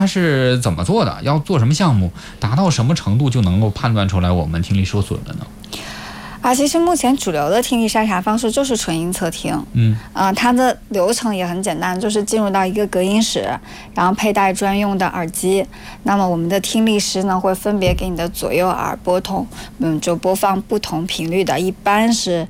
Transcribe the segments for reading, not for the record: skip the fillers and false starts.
它是怎么做的？要做什么项目？达到什么程度就能够判断出来我们听力受损了呢？ 其实目前主流的听力筛查方式就是纯音测听。它的流程也很简单，就是进入到一个隔音室，然后佩戴专用的耳机。那么我们的听力师呢，会分别给你的左右耳就播放不同频率的，一般是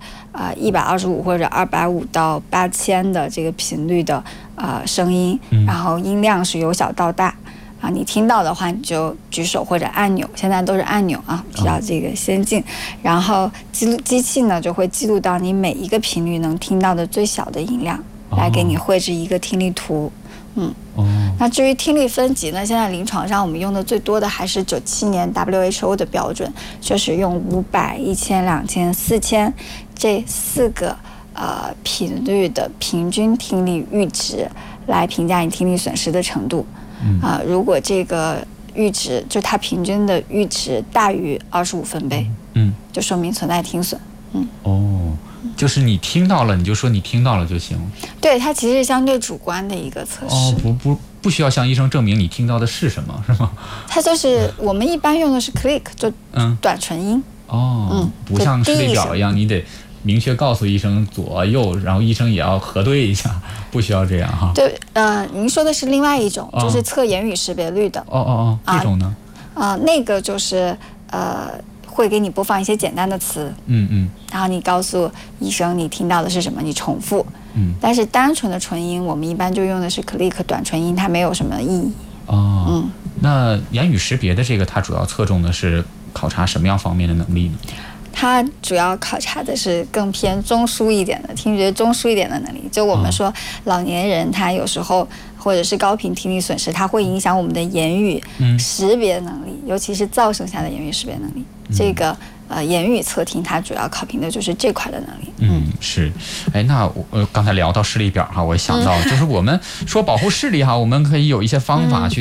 125或者250到8000的这个频率的声音，然后音量是由小到大。你听到的话你就举手或者按钮，现在都是按钮比较这个先进。然后机器呢就会记录到你每一个频率能听到的最小的音量，来给你绘制一个听力图。那至于听力分级呢，现在临床上我们用的最多的还是97年 WHO 的标准，就是用500、1000、2000、4000这4个频率的平均听力阈值来评价你听力损失的程度。如果这个阈值就它平均的阈值大于25分贝，就说明存在听损。 就是你听到了，你就说你听到了就行。 对，它其实是相对主观的一个测试。 不需要向医生证明你听到的是什么，是吗？ 它就是我们一般用的是 click， 就短纯音。 不像视力表一样，你得明确告诉医生左右，然后医生也要核对一下，不需要这样哈。 对，您说的是另外一种，就是测言语识别率的。 这种呢？ 那个就是会给你播放一些简单的词，然后你告诉医生你听到的是什么，你重复。但是单纯的纯音，我们一般就用的是 click 短纯音，它没有什么意义。 那言语识别的这个，它主要侧重的是考察什么样方面的能力呢？ 它主要考察的是更偏中枢一点的听觉中枢一点的能力。就我们说老年人他有时候或者是高频听力损失，它会影响我们的言语识别能力，尤其是噪声下的言语识别能力。这个言语测听它主要考评的就是这块的能力。 是。那我刚才聊到视力表哈，我想到就是我们说保护视力哈，我们可以有一些方法去